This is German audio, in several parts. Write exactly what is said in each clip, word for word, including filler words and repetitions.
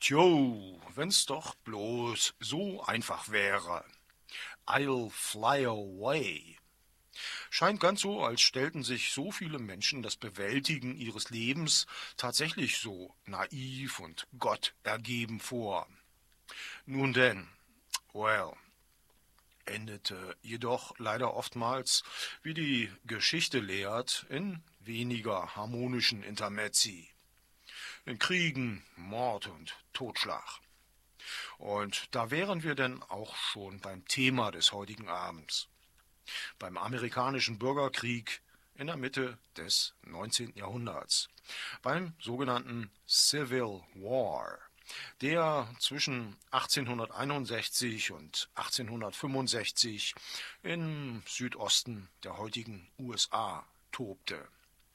Tjo, wenn's doch bloß so einfach wäre. I'll fly away. Scheint ganz so, als stellten sich so viele Menschen das Bewältigen ihres Lebens tatsächlich so naiv und Gott ergeben vor. Nun denn, well, endete jedoch leider oftmals, wie die Geschichte lehrt, in weniger harmonischen Intermezzi, in Kriegen, Mord und Totschlag. Und da wären wir denn auch schon beim Thema des heutigen Abends, beim amerikanischen Bürgerkrieg in der Mitte des neunzehnten Jahrhunderts, beim sogenannten Civil War, der zwischen achtzehnhunderteinundsechzig und achtzehnhundertfünfundsechzig im Südosten der heutigen U S A tobte.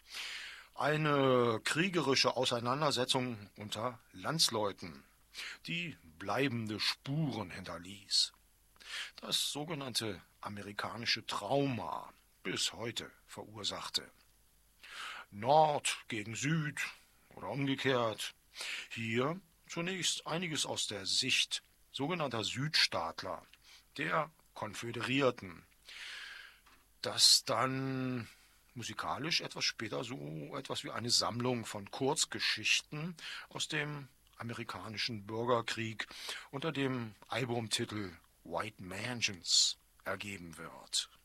Eine kriegerische Auseinandersetzung unter Landsleuten, die bleibende Spuren hinterließ. Das sogenannte amerikanische Trauma bis heute verursachte. Nord gegen Süd oder umgekehrt. Hier zunächst einiges aus der Sicht sogenannter Südstaatler, der Konföderierten, das dann musikalisch etwas später so etwas wie eine Sammlung von Kurzgeschichten aus dem amerikanischen Bürgerkrieg unter dem Albumtitel White Mansions ergeben wird.